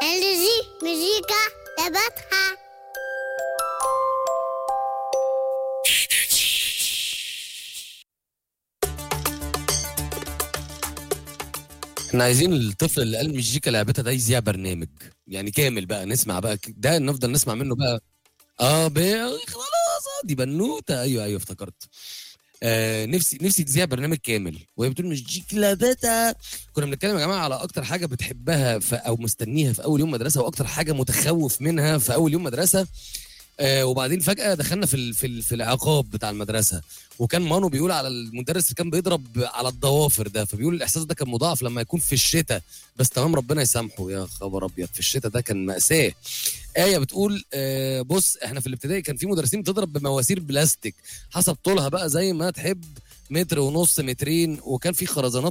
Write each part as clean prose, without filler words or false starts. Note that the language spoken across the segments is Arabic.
اللي مزيكا تبعتها. احنا عايزين الطفل اللي قال مزيكا لعبتها ده يذيع برنامج يعني كامل بقى، نسمع بقى ده نفضل نسمع منه بقى. خلاص، دي بنوته. ايوه ايوه افتكرت. نفسي تذيع برنامج كامل وهي بتقول مزيكا لعبتها. كنا بنتكلم يا جماعه على اكتر حاجه بتحبها او مستنيها في اول يوم مدرسه، واكتر حاجه متخوف منها في اول يوم مدرسه. وبعدين فجأة دخلنا في العقاب بتاع المدرسة، وكان مانو بيقول على المدرس اللي كان بيضرب على الضوافر ده، فبيقول الإحساس ده كان مضاعف لما يكون في الشتاء. بس تمام، ربنا يسامحه. يا خبر أبيض، في الشتاء ده كان مأساة. آية بتقول بص، احنا في الابتدائي كان في مدرسين بتضرب بمواسير بلاستيك حسب طولها بقى زي ما تحب، متر ونص، مترين، وكان في خرزانات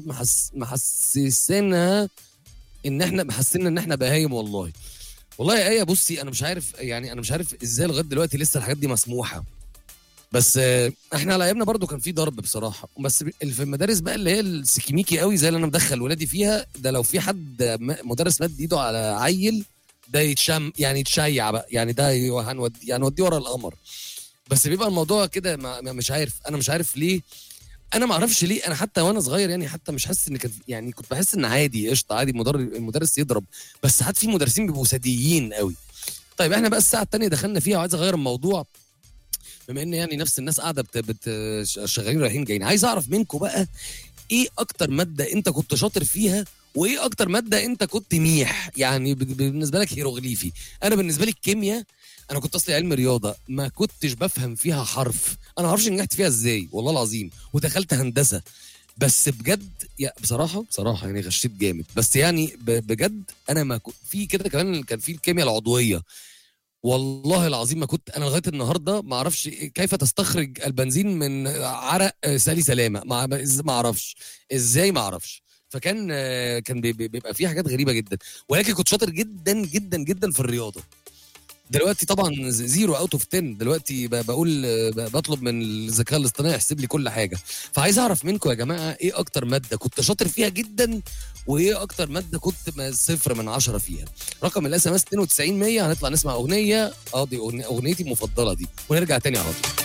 محسسنا ان احنا بهايم. والله يا ايه، بصي انا مش عارف، يعني انا مش عارف ازاي لغايه دلوقتي لسه الحاجات دي مسموحه. بس احنا على ايامنا برضو كان في ضرب بصراحه. بس اللي في المدارس بقى اللي هي السكيميكي قوي زي اللي انا مدخل ولادي فيها ده، لو في حد مدرس مد ايده على عيل ده يتشم، يعني يتشيع بقى، يعني ده هنودي يعني نوديه ورا القمر. بس بيبقى الموضوع كده مش عارف، انا مش عارف ليه. انا ما اعرفش ليه، انا حتى وانا صغير يعني حتى مش حاسس ان كان، يعني كنت بحس ان عادي قشطه، عادي المدرس يضرب. بس ساعات في مدرسين بيبقوا ساديين قوي. طيب احنا بقى الساعه الثانيه دخلنا فيها وعايز اغير الموضوع، بما ان يعني نفس الناس قاعده شغالين رايحين جايين. عايز اعرف منكم بقى ايه اكتر ماده انت كنت شاطر فيها، وايه اكتر ماده انت كنت ميح، يعني بالنسبه لك هيروغليفي. انا بالنسبه لي الكيمياء، انا كنت اصلي علم رياضه، ما كنتش بفهم فيها حرف. انا ما اعرفش نجحت فيها ازاي والله العظيم، ودخلت هندسه. بس بجد يا بصراحه يعني غشيت جامد. بس يعني بجد انا ما في كده كمان كان في الكيمياء العضويه. والله العظيم ما كنت انا لغايه النهارده ما اعرفش كيف تستخرج البنزين من عرق سالي سلامه، ما اعرفش ازاي، ما اعرفش. فكان كان بيبقى فيه حاجات غريبه جدا. ولكن كنت شاطر جدا جدا جدا في الرياضه. دلوقتي طبعا زيرو اوت اوف 10. دلوقتي بقول بطلب من الذكاء الاصطناعي يحسب لي كل حاجه. فعايز اعرف منكم يا جماعه ايه اكتر ماده كنت شاطر فيها جدا، وايه اكتر ماده كنت 0 من 10 فيها. رقم الاس ام اس 92 100. هنطلع نسمع اغنيه، دي اغنيتي المفضله دي، ونرجع تاني على طول.